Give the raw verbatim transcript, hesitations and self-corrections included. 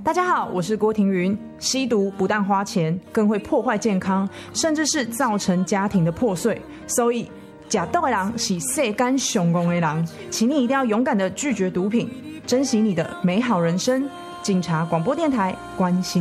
大家好，我是郭庭云。吸毒不但花钱，更会破坏健康，甚至是造成家庭的破碎。所以，吃毒的人是世间上戆的人，请你一定要勇敢的拒绝毒品，珍惜你的美好人生。警察广播电台，关心。